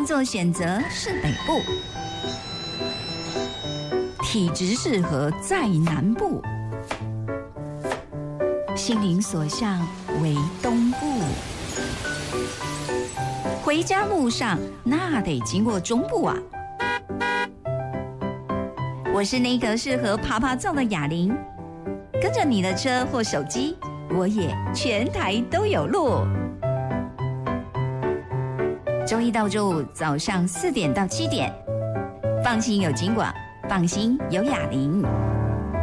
工作选择是北部，体质适合在南部，心灵所向为东部。回家路上那得经过中部啊。我是那个适合爬爬照的哑铃，跟着你的车或手机，我也全台都有路。周一到周五早上4点到7点，放心有金广，放心有哑铃。